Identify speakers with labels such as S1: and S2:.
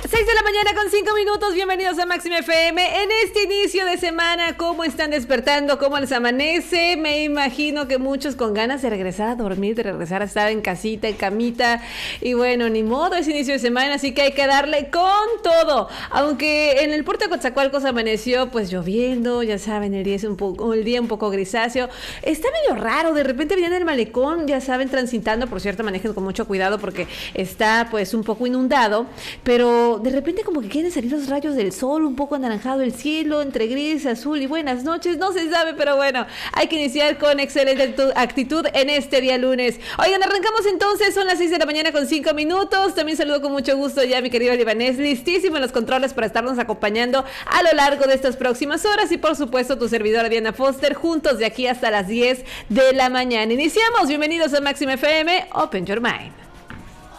S1: 6 de la mañana con 5 minutos, bienvenidos a Máxima FM. En este inicio de semana, ¿cómo están despertando? ¿Cómo les amanece? Me imagino que muchos con ganas de regresar a dormir, de regresar a estar en casita, en camita. Y bueno, ni modo, es inicio de semana, así que hay que darle con todo. Aunque en el puerto de Coatzacoalcos amaneció pues lloviendo, ya saben, el día un poco grisáceo. Está medio raro, de repente viene el malecón, ya saben, transitando, por cierto, manejen con mucho cuidado porque está pues un poco inundado, pero de repente como que quieren salir los rayos del sol, un poco anaranjado el cielo, entre gris, azul y buenas noches, no se sabe, pero bueno, hay que iniciar con excelente actitud en este día lunes. Oigan, arrancamos entonces, son las 6 de la mañana con 5 minutos, también saludo con mucho gusto ya a mi querido Libanés, listísimo en los controles para estarnos acompañando a lo largo de estas próximas horas y por supuesto tu servidora Diana Foster, juntos de aquí hasta las 10 de la mañana. Iniciamos, bienvenidos a Máxima FM, Open Your Mind.